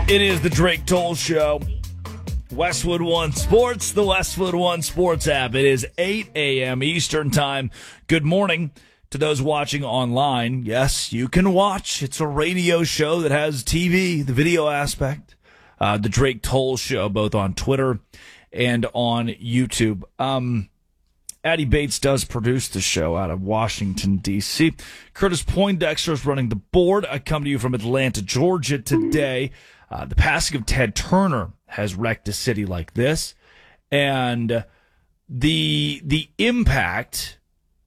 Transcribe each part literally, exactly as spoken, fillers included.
It is the Drake Toll Show. Westwood One Sports, the Westwood One Sports app. It is eight a.m. Eastern Time. Good morning to those watching online. Yes, you can watch. It's a radio show that has T V, the video aspect. Uh, the Drake Toll Show, both on Twitter and on YouTube. Um, Addie Bates does produce the show out of Washington, D C Curtis Poindexter is running the board. I come to you from Atlanta, Georgia today. Uh, the passing of Ted Turner has wrecked a city like this. And the the impact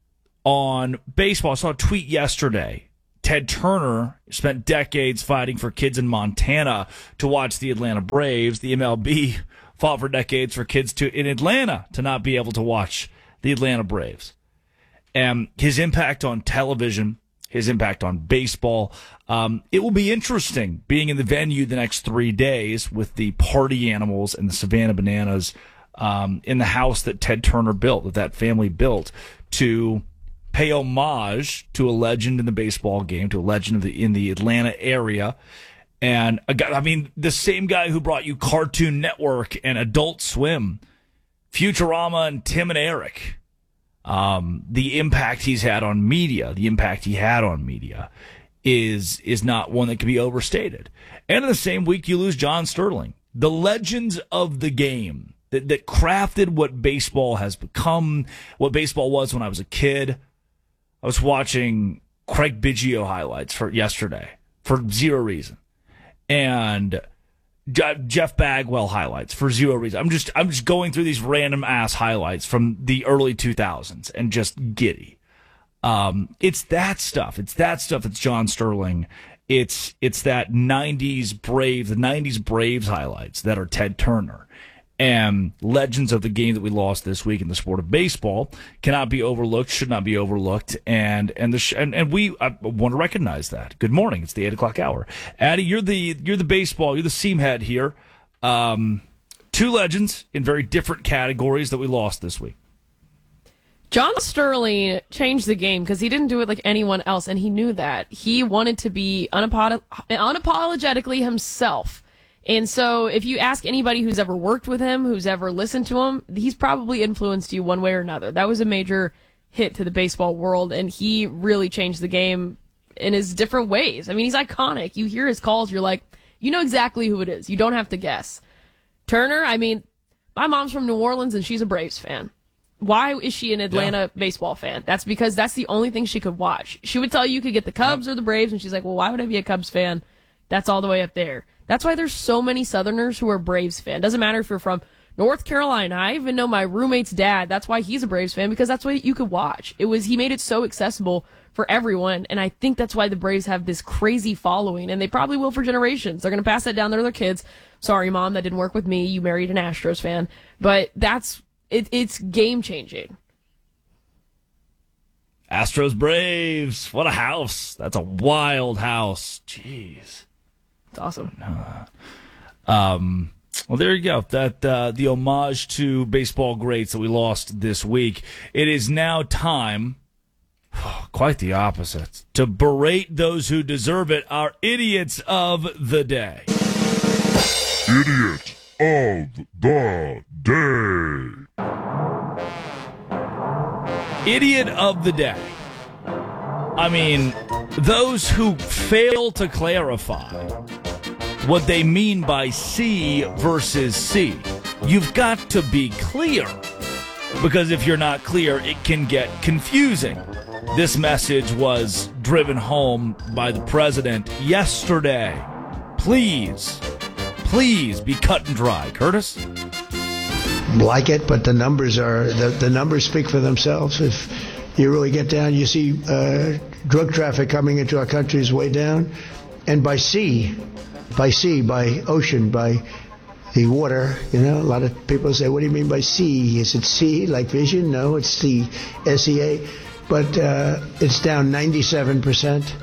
on baseball, I saw a tweet yesterday. Ted Turner spent decades fighting for kids in Montana to watch the Atlanta Braves. The M L B fought for decades for kids to in Atlanta to not be able to watch the Atlanta Braves. And his impact on television, his impact on baseball. Um, it will be interesting being in the venue the next three days with the party animals and the Savannah Bananas um, in the house that Ted Turner built, that that family built, to pay homage to a legend in the baseball game, to a legend of the, in the Atlanta area. And a guy, I mean, the same guy who brought you Cartoon Network and Adult Swim, Futurama and Tim and Eric. Um, the impact he's had on media, the impact he had on media is is not one that can be overstated. And in the same week, you lose John Sterling, the legends of the game that, that crafted what baseball has become, what baseball was when I was a kid. I was watching Craig Biggio highlights for yesterday for zero reason, and Jeff Bagwell highlights for zero reason. I'm just I'm just going through these random ass highlights from the early two thousands and just giddy. Um, it's that stuff. It's that stuff. It's John Sterling. It's it's that nineties Braves, the nineties Braves highlights that are Ted Turner. And legends of the game that we lost this week in the sport of baseball cannot be overlooked, should not be overlooked, and and the sh- and, and we I want to recognize that. Good morning, it's the eight o'clock hour. Addie, you're the you're the baseball, you're the seam head here. Um, two legends in very different categories that we lost this week. John Sterling changed the game because he didn't do it like anyone else, and he knew that. He wanted to be unapolog- unapologetically himself. And so if you ask anybody who's ever worked with him, who's ever listened to him, he's probably influenced you one way or another. That was a major hit to the baseball world, and he really changed the game in his different ways. I mean, he's iconic. You hear his calls, you're like, you know exactly who it is. You don't have to guess. Turner, I mean, my mom's from New Orleans, and she's a Braves fan. Why is she an Atlanta yeah. baseball fan? That's because that's the only thing she could watch. She would tell you you could get the Cubs yeah. or the Braves, and she's like, well, why would I be a Cubs fan? That's all the way up there. That's why there's so many Southerners who are Braves fan. Doesn't matter if you're from North Carolina. I even know my roommate's dad. That's why he's a Braves fan, because that's what you could watch. It was, he made it so accessible for everyone, and I think that's why the Braves have this crazy following, and they probably will for generations. They're going to pass that down to their kids. Sorry, Mom, that didn't work with me. You married an Astros fan. But that's, it, it's game-changing. Astros Braves. What a house. That's a wild house. Jeez. It's awesome. Uh, um, well, there you go. That uh, the homage to baseball greats that we lost this week. It is now time, quite the opposite, to berate those who deserve it. Our idiots of the day. Idiot of the day. Idiot of the day. I mean, those who fail to clarify what they mean by C versus C. You've got to be clear, because if you're not clear, it can get confusing. This message was driven home by the president yesterday. Please, please be cut and dry. Curtis? Like it, but the numbers are the, the numbers speak for themselves. If you really get down, you see uh, drug traffic coming into our country is way down, and by sea, by sea, by ocean, by the water. You know, a lot of people say, "What do you mean by sea? Is it sea like vision?" No, it's C, S E A, but uh, it's down ninety-seven percent.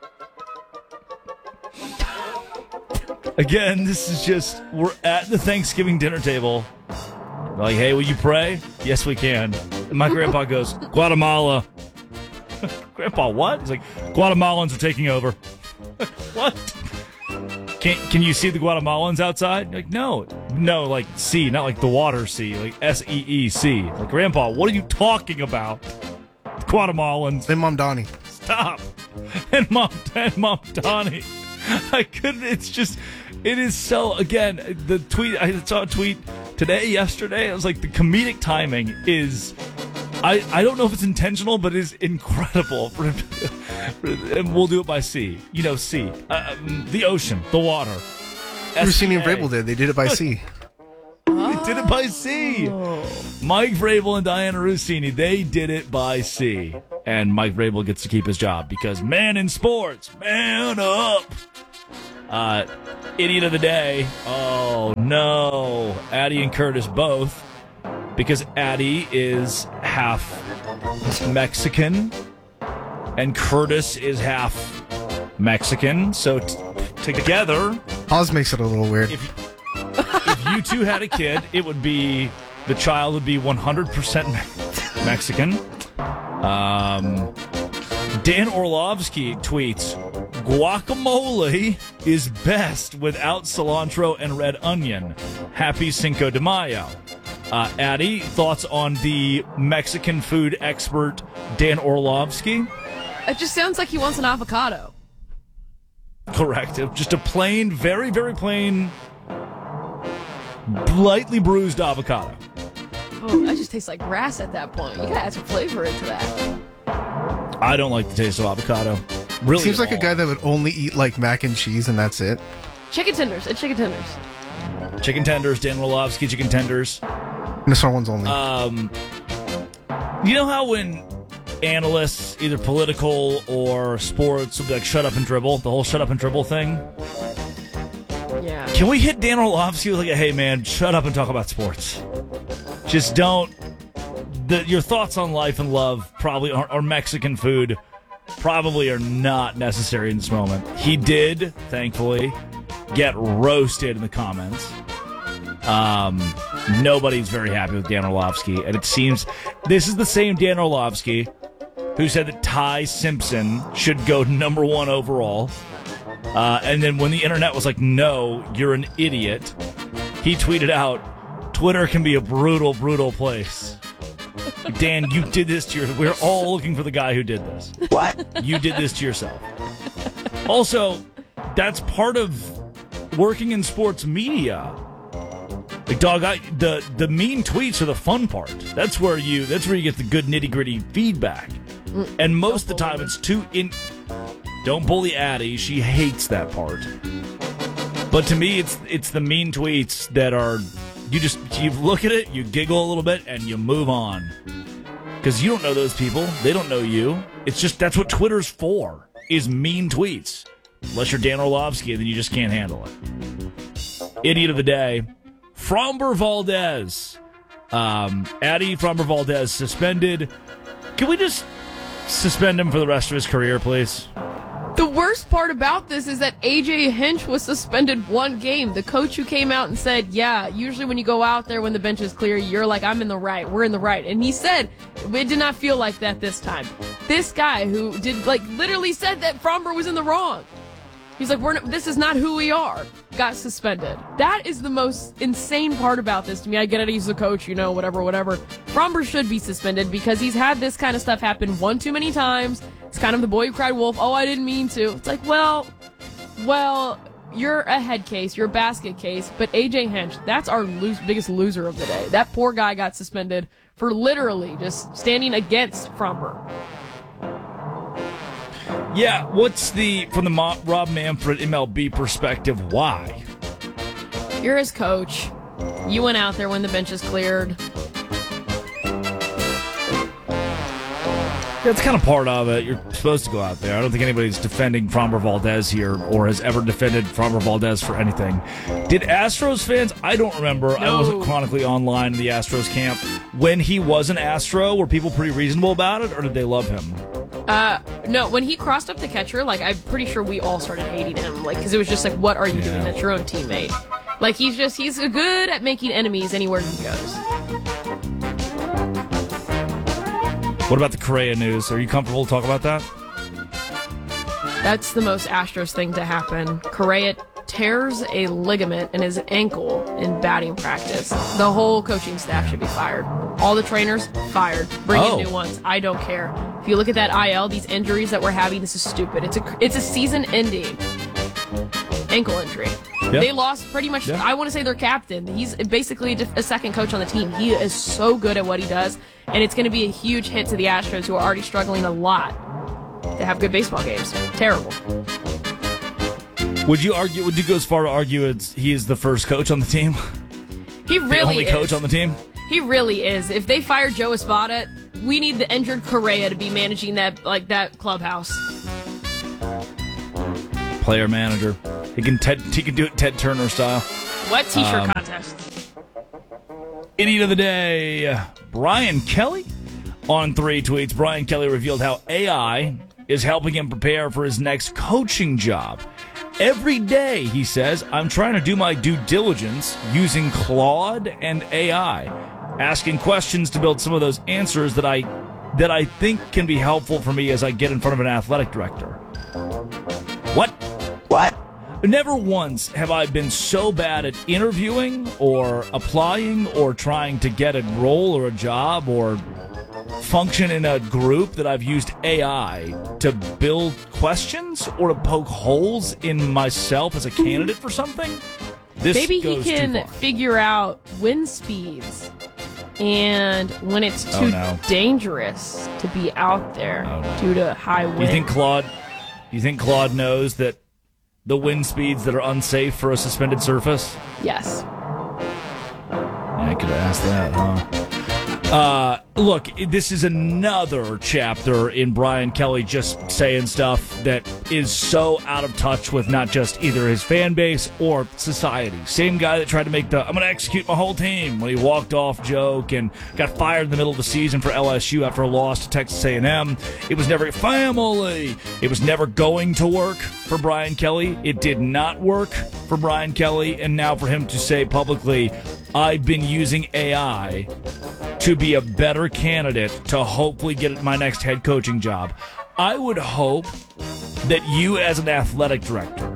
Again, this is just, we're at the Thanksgiving dinner table. Like, hey, will you pray? Yes, we can. And my grandpa goes, Guatemala. Grandpa, what? He's like, Guatemalans are taking over. What? Can can you see the Guatemalans outside? Like, no. No, like sea, not like the water sea, like S E E C. Like, Grandpa, what are you talking about? Guatemalans. Then Mom Donnie. Stop. And Mom, and Mom Donnie. I couldn't, it's just, it is so, again, the tweet, I saw a tweet today, yesterday, I was like, the comedic timing is, I, I don't know if it's intentional, but it is incredible. And we'll do it by sea. You know, sea. Uh, um, the ocean. The water. Rossini and Vrabel did. They did it by sea. They did it by sea. Mike Vrabel and Diana Rossini, they did it by sea. And Mike Vrabel gets to keep his job because man in sports, man up. Uh, idiot of the day. Oh, no. Addie and Curtis both. Because Addie is half Mexican and Curtis is half Mexican. So t- together... Oz makes it a little weird. If, if you two had a kid, it would be... The child would be one hundred percent Mexican. Um, Dan Orlovsky tweets, guacamole is best without cilantro and red onion. Happy Cinco de Mayo. Uh, Addie, thoughts on the Mexican food expert Dan Orlovsky? It just sounds like he wants an avocado. Correct. Just a plain, very, very plain, lightly bruised avocado. Oh, that just tastes like grass at that point. You gotta add some flavor into that. I don't like the taste of avocado. Really, seems like all. a guy that would only eat like mac and cheese and that's it. Chicken tenders. It's chicken tenders. Chicken tenders, Dan Orlovsky chicken tenders. And this one's only. Um, you know how when analysts, either political or sports, will be like, shut up and dribble, the whole shut up and dribble thing? Yeah. Can we hit Dan Orlovsky with like, hey man, shut up and talk about sports? Just don't. The, your thoughts on life and love probably are, or Mexican food probably are not necessary in this moment. He did, thankfully, get roasted in the comments. Um, nobody's very happy with Dan Orlovsky, and it seems this is the same Dan Orlovsky who said that Ty Simpson should go number one overall. Uh, and then when the internet was like, no, you're an idiot, he tweeted out, Twitter can be a brutal, brutal place. Dan, you did this to your... We're all looking for the guy who did this. What? You did this to yourself. Also, that's part of working in sports media. Like, dog, I, the, the mean tweets are the fun part. That's where you that's where you get the good nitty-gritty feedback. And most of the time, it's too... in. Don't bully Addie. She hates that part. But to me, it's it's the mean tweets that are... You just you look at it, you giggle a little bit, and you move on. Because you don't know those people. They don't know you. It's just, that's what Twitter's for, is mean tweets. Unless you're Dan Orlovsky, then you just can't handle it. Idiot of the day, Framber Valdez. Um, Addie Framber Valdez suspended. Can we just suspend him for the rest of his career, please? The worst part about this is that A J Hinch was suspended one game. The coach who came out and said, yeah, usually when you go out there when the bench is clear, you're like, I'm in the right, we're in the right. And he said, it did not feel like that this time. This guy who did, like, literally said that Framber was in the wrong. He's like, We're not, this is not who we are. Got suspended. That is the most insane part about this to me. I get it, he's the coach, you know, whatever, whatever. Framber should be suspended because he's had this kind of stuff happen one too many times. It's kind of the boy who cried wolf. Oh, I didn't mean to. It's like, well, well, you're a head case. You're a basket case. But A J Hinch, that's our lose, biggest loser of the day. That poor guy got suspended for literally just standing against Framber. Yeah, what's the, from the Mo- Rob Manfred M L B perspective, why? You're his coach. You went out there when the bench is cleared. That's kind of part of it. You're supposed to go out there. I don't think anybody's defending Framber Valdez here or has ever defended Framber Valdez for anything. Did Astros fans, I don't remember, No. I wasn't chronically online in the Astros camp. When he was an Astro, were people pretty reasonable about it, or did they love him? Uh, no, when he crossed up the catcher, like, I'm pretty sure we all started hating him. Like, because it was just like, what are you Yeah. doing? That's your own teammate. Like, he's just, he's good at making enemies anywhere he goes. What about the Correa news? Are you comfortable to talk about that? That's the most Astros thing to happen. Correa tears a ligament in his ankle in batting practice. The whole coaching staff should be fired. All the trainers, fired. Bring Oh. in new ones. I don't care. If you look at that I L, these injuries that we're having, this is stupid. It's a, it's a season-ending ankle injury. Yeah. They lost pretty much, Yeah. I want to say their captain. He's basically a a second coach on the team. He is so good at what he does, and it's going to be a huge hit to the Astros, who are already struggling a lot to have good baseball games. Terrible. Would you argue? Would you go as far to argue it's he is the first coach on the team, He the really only is. coach on the team? He really is. If they fire Joe Espada, we need the injured Correa to be managing that like that clubhouse. Player manager. He can Ted, he can do it Ted Turner style. What t-shirt Um, contest? Idiot of the day, Brian Kelly. On three tweets, Brian Kelly revealed how A I is helping him prepare for his next coaching job. Every day, he says, I'm trying to do my due diligence using Claude and A I, asking questions to build some of those answers that I that I think can be helpful for me as I get in front of an athletic director. What? What? Never once have I been so bad at interviewing or applying or trying to get a role or a job or function in a group that I've used A I to build questions or to poke holes in myself as a candidate for something. This Maybe he goes too can far. figure out wind speeds and when it's Oh, too no. dangerous to be out there Oh, no. due to high wind. You think Claude? You think Claude knows that the wind speeds that are unsafe for a suspended surface? Yes. Yeah, I could have asked that, huh? Uh, look, this is another chapter in Brian Kelly just saying stuff that is so out of touch with not just either his fan base or society. Same guy that tried to make the "I'm going to execute my whole team" when he walked off joke and got fired in the middle of the season for L S U after a loss to Texas A and M. It was never family. It was never going to work for Brian Kelly. It did not work for Brian Kelly, and now for him to say publicly, I've been using A I to be a better candidate to hopefully get my next head coaching job. I would hope that you as an athletic director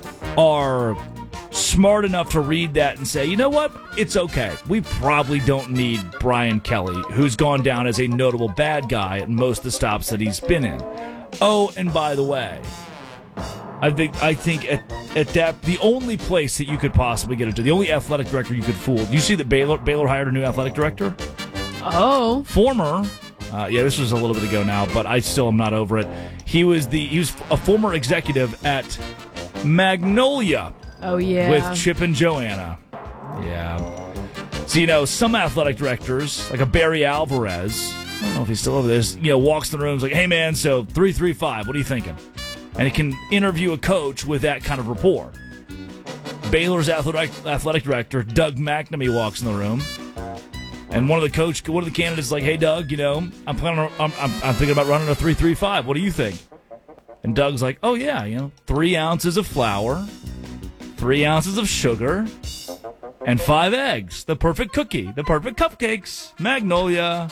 are smart enough to read that and say, you know what? It's okay. We probably don't need Brian Kelly, who's gone down as a notable bad guy at most of the stops that he's been in. Oh, and by the way, I think I think at, at that the only place that you could possibly get into, the only athletic director you could fool. Do you see that Baylor Baylor hired a new athletic director? Oh. Former, uh, yeah, this was a little bit ago now, but I still am not over it. He was the he was a former executive at Magnolia Oh, yeah. with Chip and Joanna. Yeah. So, you know, some athletic directors, like a Barry Alvarez, I don't know if he's still over there, you know, walks in the room and is like, hey, man, so three three five, what are you thinking? And he can interview a coach with that kind of rapport. Baylor's athletic, athletic director, Doug McNamee, walks in the room. And one of the coach, one of the candidates is like, hey, Doug, you know, I'm planning on, I'm, I'm, I'm thinking about running a three three five. What do you think? And Doug's like, oh, yeah, you know, three ounces of flour, three ounces of sugar, and five eggs. The perfect cookie, the perfect cupcakes, Magnolia.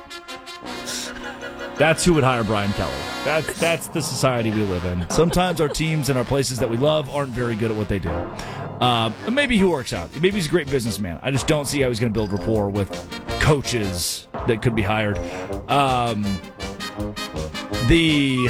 That's who would hire Brian Kelly. That's, that's the society we live in. Sometimes our teams and our places that we love aren't very good at what they do. Uh, maybe he works out. Maybe he's a great businessman. I just don't see how he's going to build rapport with coaches that could be hired. Um, the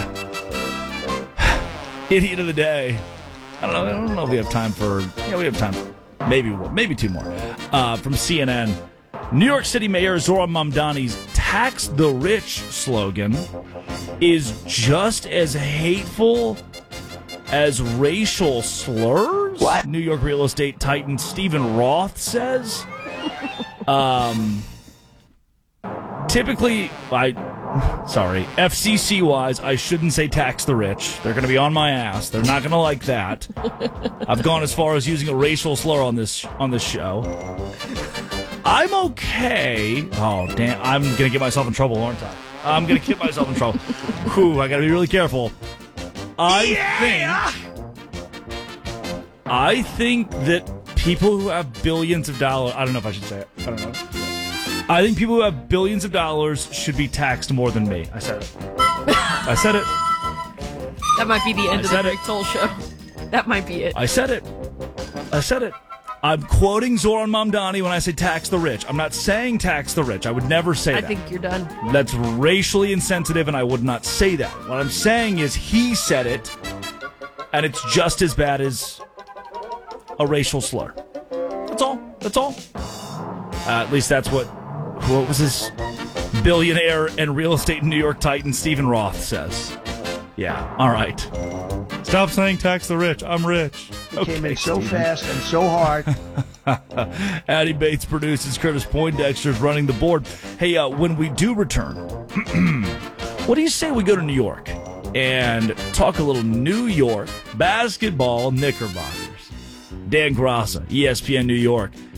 idiot of the day. I don't know. I don't know if we have time for. Yeah, we have time. For maybe one, maybe two more. Uh, from C N N. New York City Mayor Zohran Mamdani's "Tax the Rich" slogan is just as hateful as racial slurs. What? New York real estate titan Stephen Roth says. Um, typically, I, sorry, F C C wise, I shouldn't say tax the rich. They're going to be on my ass. They're not going to like that. I've gone as far as using a racial slur on this on this show. I'm okay. Oh, damn. I'm going to get myself in trouble, aren't I? I'm going to get myself in trouble. Whew, I got to be really careful. I yeah! think I think that people who have billions of dollars, I don't know if I should say it. I don't know. I think people who have billions of dollars should be taxed more than me. I said it. I said it. That might be the end I of the said Rick it. Toll show. That might be it. I said it. I said it. I'm quoting Zoran Mamdani when I say tax the rich. I'm not saying tax the rich. I would never say I that. think you're done. That's racially insensitive, and I would not say that. What I'm saying is he said it, and it's just as bad as a racial slur. That's all. That's all. Uh, at least that's what, what was his billionaire and real estate New York Titan Stephen Roth says. Yeah, all right. Stop saying tax the rich. I'm rich. It came in so fast and so hard. Addie Bates produces. Curtis Poindexter is running the board. Hey, uh, when we do return, what do you say we go to New York and talk a little New York basketball Knickerbockers? Dan Grassa, E S P N New York.